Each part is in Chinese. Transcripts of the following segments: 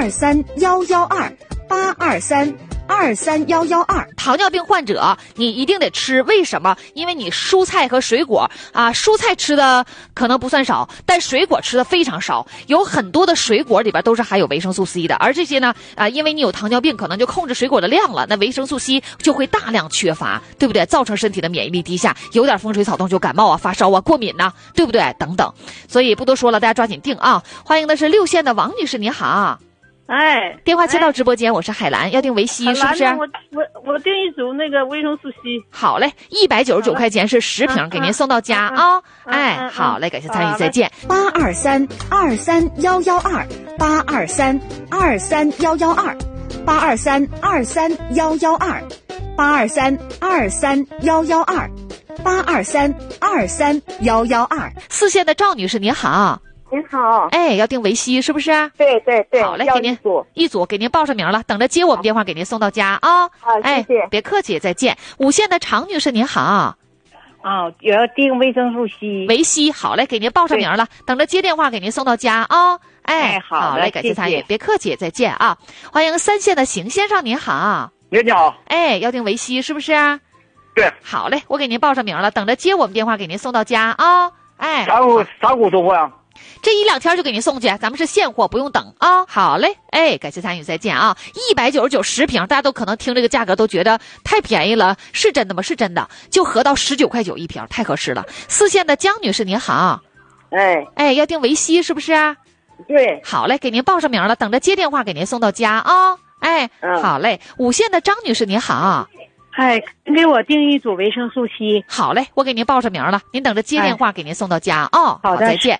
8231128232112。糖尿病患者你一定得吃，为什么？因为你蔬菜和水果啊，蔬菜吃的可能不算少，但水果吃的非常少，有很多的水果里边都是含有维生素 C 的，而这些呢因为你有糖尿病，可能就控制水果的量了，那维生素 C 就会大量缺乏，对不对？造成身体的免疫力低下，有点风吹草动就感冒啊、发烧啊、过敏呐、对不对？等等。所以不多说了，大家抓紧定啊！欢迎的是6线的王女士，你好。 哎， 电话接到直播间，我是海兰，要订维 C 是不是？ 我订一组那个维生素 C。 好嘞，199块钱是10瓶，给您送到家啊！哎，好嘞，感谢参与，再见。82323112823112823231112，823231112，823231112。4线的赵女士，您好。 您好， 哎，要订维 C 是不是？ 对对对， 好嘞，给您一组，给您报上名了，等着接我们电话，给您送到家啊！ 好，谢谢， 别客气，再见。5线的常女士您好。 我要订维生素 C。 维 C， 好嘞，给您报上名了，等着接电话，给您送到家啊！哎，好嘞，感谢参与，别客气，再见啊！欢迎3线的邢先生您好。 你好。 哎，要订维 C 是不是？ 对。 好嘞，我给您报上名了，等着接我们电话，给您送到家啊！哎， 啥股多货呀？ 这1-2天就给您送去，咱们是现货，不用等啊。好嘞，哎，感谢参与，再见啊。199 10瓶，大家都可能听这个价格都觉得太便宜了，是真的吗？是真的，就合到19.9块1瓶，太合适了。4线的江女士您好。哎，要订维 C 是不是？ 对。 好嘞，给您报上名了，等着接电话，给您送到家啊。哎，好嘞。5线的张女士您好。 哎，给我订一组维生素 C。 好嘞，我给您报上名了，您等着接电话，给您送到家哦。 好的， 再见。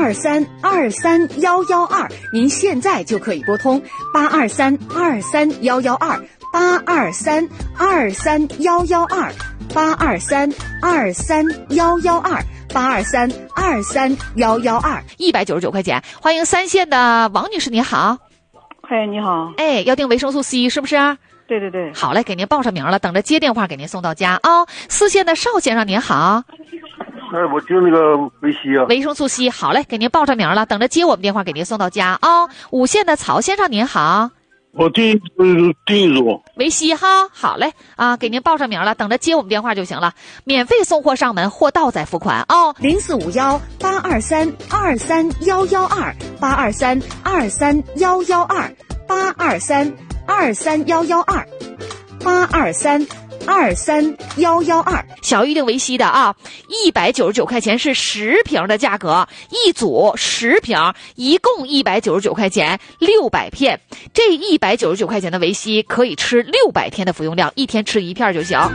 823231112，您现在就可以拨通 823231112，823231112，823231112，823231112，199块钱。欢迎3线的王女士，你好。 哎，你好。 哎，要订维生素 C 是不是？ 对对对。 好嘞，给您报上名了，等着接电话，给您送到家啊。4线的邵先生您好。 我订那个维 C 啊。 维生素 C， 好嘞，给您报上名了，等着接我们电话，给您送到家啊。5线的曹先生您好。 我订一组维 C 哈，好嘞啊，给您报上名了，等着接我们电话就行了，免费送货上门，货到再付款啊。 0452-823-23112823-231112，823-231112，823-231112。 小预定维 C 的啊，199块钱是10瓶的价格，一组10瓶，一共199块钱，600片。这199块钱的维 C 可以吃600天的服用量，一天吃1片就行。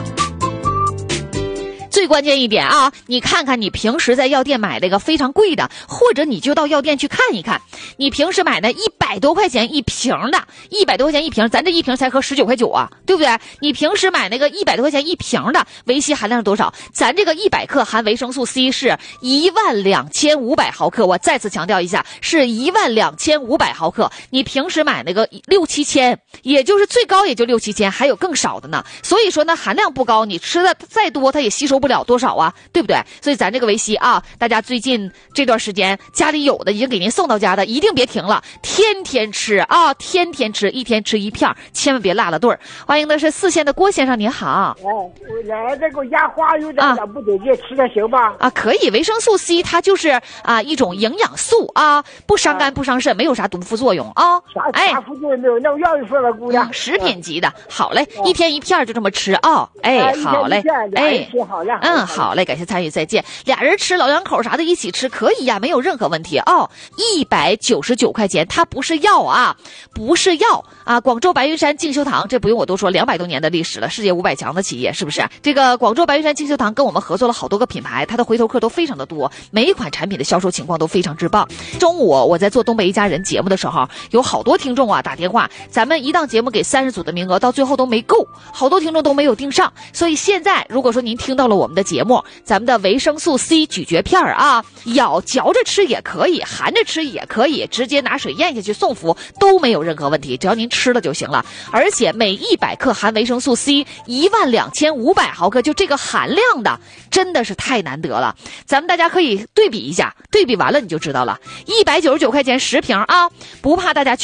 最关键一点啊，你看看你平时在药店买那个非常贵的，或者你就到药店去看一看，你平时买的100多块钱一瓶的，100多块钱一瓶，咱这一瓶才合19.9块啊，对不对？你平时买那个100多块钱一瓶的维 C 含量是多少？咱这个100克含维生素 C 是12500毫克，我再次强调一下，是12500毫克。你平时买那个6-7千，也就是最高也就6-7千，还有更少的呢。所以说呢，含量不高，你吃的再多，它也吸收不了多少啊，对不对？所以咱这个维 C 啊，大家最近这段时间家里有的已经给您送到家的，一定别停了，天天吃啊，天天吃，一天吃1片，千万别落了队儿。欢迎的是4线的郭先生，您好。 我这个牙花有点不对劲，吃点行吧？ 可以，维生素 C 它就是一种营养素啊，不伤肝不伤肾，没有啥毒副作用啊。 啥副作用没有？那我要一份了，姑娘。 食品级的，好嘞，一天1片就这么吃啊。哎，好嘞，哎， 好嘞。 好嘞，感谢参与，再见。俩人吃，老两口啥的一起吃可以呀，没有任何问题哦。199块钱，它不是药啊，不是药啊。广州白云山净修堂，这不用我多说，200多年的历史了，世界500强的企业，是不是？这个广州白云山净修堂跟我们合作了好多个品牌，它的回头客都非常的多，每一款产品的销售情况都非常之棒。中午我在做东北一家人节目的时候，有好多听众打电话，咱们一档节目给30组的名额，到最后都没够，好多听众都没有订上。所以现在如果说您听到了我们的节目，咱们的维生素 C 咀嚼片啊，嚼着吃也可以，含着吃也可以，直接拿水咽下去送服都没有任何问题，只要您吃了就行了。而且每100克含维生素 C 12500毫克，就这个含量的真的是太难得了。咱们大家可以对比一下，对比完了你就知道了。199块钱10瓶啊，不怕大家去